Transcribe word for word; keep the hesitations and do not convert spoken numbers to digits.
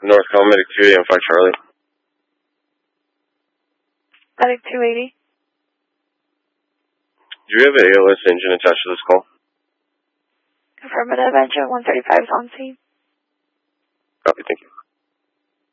North Call, Medic two eighty on five Charlie. Medic two eighty. Do you have an A L S engine attached to this call? Affirmative, engine one thirty-five is on scene.